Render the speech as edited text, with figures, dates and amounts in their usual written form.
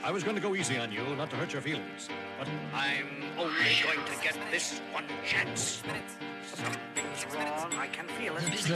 I was going to go easy on you, not to hurt your feelings. But I'm only going to get this one chance.